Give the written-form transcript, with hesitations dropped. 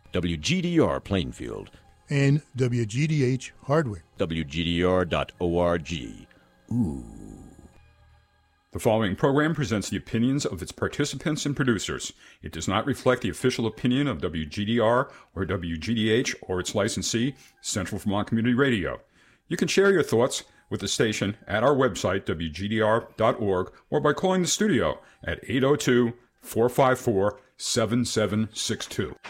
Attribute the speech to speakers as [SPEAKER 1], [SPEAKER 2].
[SPEAKER 1] WGDR Plainfield.
[SPEAKER 2] And WGDH Hardwick.
[SPEAKER 1] WGDR.org. Ooh.
[SPEAKER 3] The following program presents the opinions of its participants and producers. It does not reflect the official opinion of WGDR or WGDH or its licensee, Central Vermont Community Radio. You can share your thoughts with the station at our website, WGDR.org, or by calling the studio at 802-454-7762.